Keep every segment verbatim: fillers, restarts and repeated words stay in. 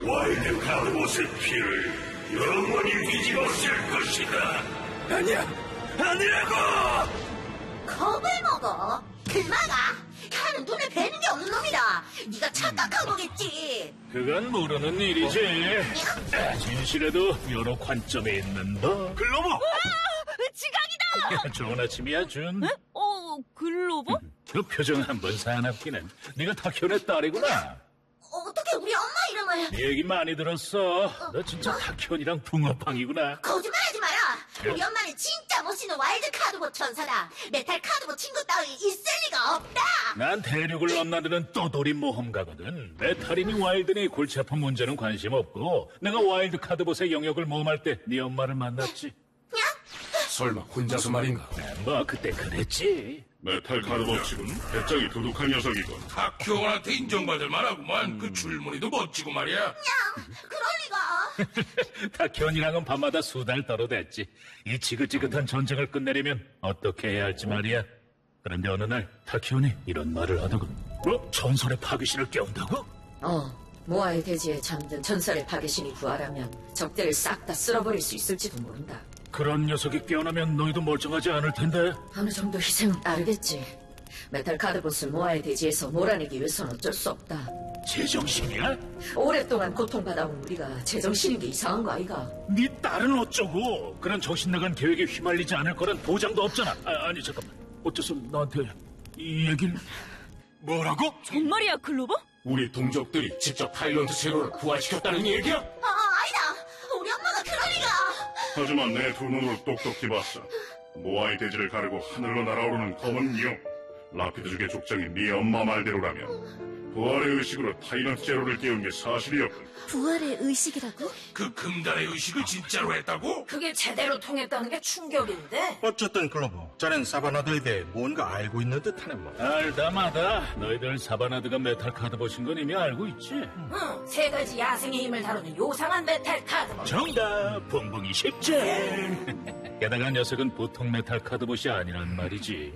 와일드 카드봇의 피를 영원히 뒤집어 쓸 것이다. 아니야, 아니라고! 겁을 먹어. 글마가 걔는 눈에 뵈는 게 없는 놈이다. 네가 착각한 거겠지. 그건 모르는 일이지. 진실에도 여러 관점에 있는 법. 글로버! 아, 지각이다. 좋은 아침이야, 준. 에? 어, 글로버? 그 표정 한번 사납기는. 네가 타키온의 딸이구나. 어떻게 우리 엄마 이름을? 네 얘기 많이 들었어. 너 진짜 타키온이랑 붕어빵이구나. 거짓말하지 마라. 우리 엄마는 진짜 멋있는 와일드 카드봇 천사다. 메탈 카드봇 친구 따위 있을 리가 없다. 난 대륙을 넘나드는 떠돌이 모험가거든. 메탈이니 와일드니 골치 아픈 문제는 관심 없고 내가 와일드 카드봇의 영역을 모험할 때 네 엄마를 만났지. 설마 혼자서 말인가? 뭐 그때 그랬지. 메탈 카드봇치군 배짱이 도둑한 녀석이군. 타키온한테 인정받을 만하구만. 음. 그 줄무늬도 멋지고 말이야. 야, 그럴 리가. 타키온이랑은 밤마다 수달 떨어댔지. 이 지긋지긋한 전쟁을 끝내려면 어떻게 해야 할지 말이야. 그런데 어느 날 타키온이 이런 말을 하더군. 뭐? 전설의 파괴신을 깨운다고? 어, 모아의 대지에 잠든 전설의 파괴신이 부활하면 적들을 싹 다 쓸어버릴 수 있을지도 모른다. 그런 녀석이 깨어나면 너희도 멀쩡하지 않을 텐데. 어느 정도 희생은 따르겠지. 메탈 카드봇을 모아의 대지에서 몰아내기 위해서는 어쩔 수 없다. 제정신이야? 오랫동안 고통받아온 우리가 제정신인 게 이상한 거 아이가? 네 딸은 어쩌고? 그런 정신나간 계획에 휘말리지 않을 거란 보장도 없잖아. 아, 아니 잠깐만. 어째서 나한테 이 얘기를... 뭐라고? 정말이야, 글로버? 우리 동족들이 직접 타일런트 제로를 부활시켰다는 얘기야? 아, 아니다. 우리 엄마가 그럴 리가. 하지만 내 두 눈으로 똑똑히 봤어. 모아의 대지를 가르고 하늘로 날아오르는 검은 용. 라피드족의 족장이 네 엄마 말대로라면 부활의 의식으로 타일런트 제로를 깨운 게 사실이었군. 부활의 의식이라고? 그 금단의 의식을 진짜로 했다고? 그게 제대로 통했다는 게 충격인데? 어쨌든 글로버, 자넨 사바나드에 대해 뭔가 알고 있는 듯하네 뭐. 알다마다 너희들 사바나드가 메탈 카드봇인 건 이미 알고 있지. 응, 세 가지 야생의 힘을 다루는 요상한 메탈 카드봇. 정답! 붕붕이 십제! 게다가 녀석은 보통 메탈 카드봇이 아니란 말이지.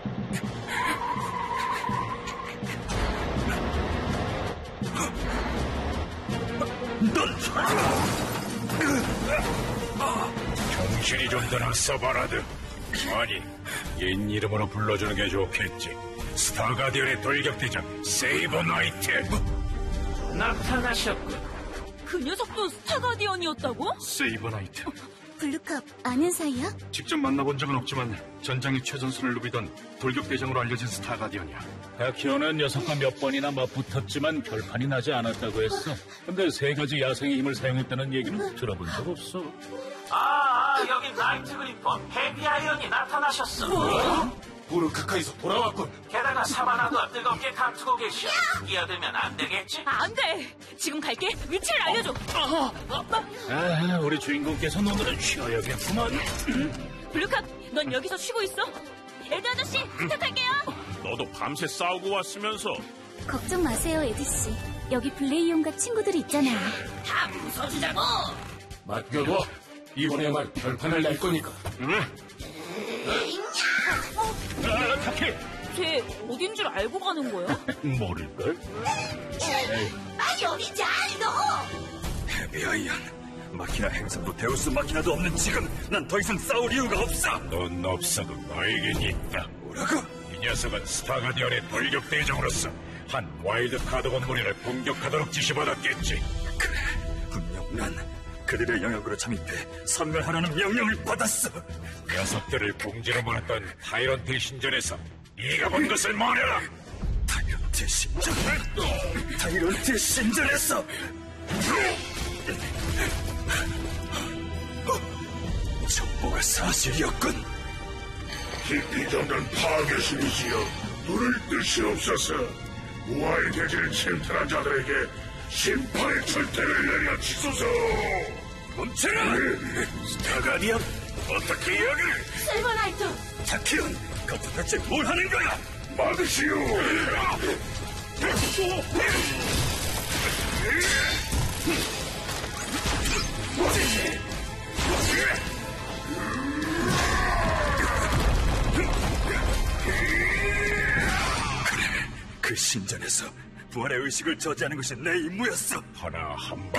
정신이 좀 드나 사바나드. 아니, 옛 이름으로 불러주는 게 좋겠지. 스타가디언의 돌격대장 세이버 나이트. 나타나셨군. 그 녀석도 스타가디언이었다고? 세이버 나이트. 블루캅 아는 사이야? 직접 만나본 적은 없지만 전장의 최전선을 누비던 돌격대장으로 알려진 스타가디언이야. 타키오는 녀석과 몇 번이나 맞붙었지만 결판이 나지 않았다고 했어. 근데 세 가지 야생의 힘을 사용했다는 얘기는 들어본 적 없어. 아, 아 여기 나이트 그리퍼 헤비아이언이 나타나셨어. 뭐? 부르크카에서 돌아왔군. 게다가 사바나도 뜨겁게 다투고 계셔. 끼어들면 안 되겠지? 아, 안 돼. 지금 갈게. 위치를 알려줘. 아, 우리 주인공께서 오늘은 쉬어야겠구만. 블루캅, 넌 여기서 쉬고 있어. 에드 아저씨, 부탁할게요. 너도 밤새 싸우고 왔으면서. 걱정 마세요, 에디씨. 여기 블레이온과 친구들이 있잖아요. 다 부숴주자고! 맡겨둬. 이번에야말 결판을 낼 거니까. 아, 타키! 쟤 어딘 줄 알고 가는 거야? 모를걸? 아니, 어딘지 알고! 헤비아이언. 마키나 행성도 데우스 마키나도 없는 지금 난 더 이상 싸울 이유가 없어. 넌 없어도 너에겐 있다. 뭐라고? 이 녀석은 스타가디언의 돌격대장으로서 한 와일드 카드건 무리를 공격하도록 지시받았겠지. 그래, 분명 난 그들의 영역으로 잠입해 섬멸하라는 명령을 받았어. 녀석들을 궁지로 몰았던 타이런트 신전에서 네가 본 것을 말해라. 타이런트 신전? 타이런트 신전에서 정보가 사실이었군. 깊이 잠든 파괴신이시여, 눈을 뜨시옵소서. 무아의 대지를 침탈한 자들에게 심판의 철퇴를 내려치소서. 멈춰라! 스타가디언, 어떻게 여기를? 실버나이트! 타키온, 거기서 대체 뭘 하는 거야? 막으시오! 그래, 그 신전에서 부활의 의식을 저지하는 것이 내 임무였어. 하나 한 방.